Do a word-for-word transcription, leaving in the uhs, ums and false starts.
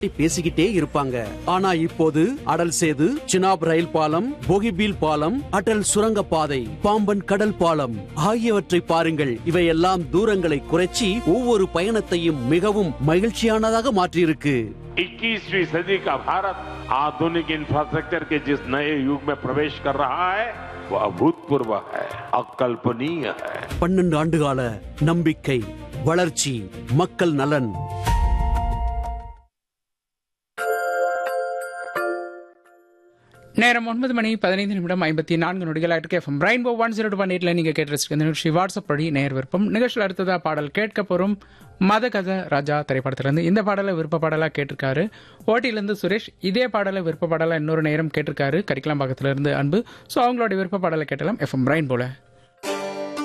பேசிக்கிட்டே இருப்பாங்க. ஆனா இப்போது அடல் சேது, சினாப் ரயில் பாலம், போகிபீல் பாலம், அடல் சுரங்க பாதை, பாம்பன் கடல் பாலம் ஆகியவற்றை பாருங்கள். இவையெல்லாம் தூரங்களை குறைச்சி ஒவ்வொரு பயணத்தையும் மிகவும் மகிழ்ச்சியானதாக மாற்றியிருக்கு. इक्कीसवीं सदी का भारत आधुनिक इंफ्रास्ट्रक्चर के जिस नए युग में प्रवेश कर रहा है वो अभूतपूर्व है, अकल्पनीय है. பன்னெண்டு ஆண்டுகால நம்பிக்கை, வளர்ச்சி, மக்கள் நலன். நேரம் ஒன்பது மணி பதினைந்து நிமிடம் ஐம்பத்தி நான்கு நொடிகள் ஆயிட்டு FM rainbow one zero two one எயிட்ல நீங்க கேட்டு இந்த நிகழ்ச்சி வாட்ஸ்அப் படி நேர் விருப்பம் நிகழ்ச்சியில் அடுத்ததா பாடல் கேட்க போறோம். மத கத ராஜா திரைப்படத்திலிருந்து இந்த பாடலை விருப்ப பாடலா கேட்டிருக்காரு ஓட்டிலிருந்து சுரேஷ். இதே பாடலை விருப்ப பாடலா இன்னொரு நேரம் கேட்டிருக்காரு கரிக்கலாம்பாக்கத்திலிருந்து அன்பு. ஸோ அவங்களோட விருப்ப பாடலை கேட்டலாம் எஃப்எம் ரெயின்போல.